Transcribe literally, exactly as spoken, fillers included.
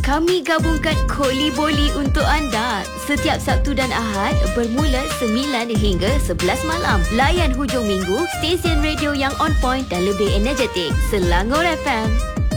Kami gabungkan Koli Boli untuk anda setiap Sabtu dan Ahad bermula sembilan hingga sebelas malam. Layan hujung minggu, stesen radio yang on point dan lebih energetik. Selangor F M.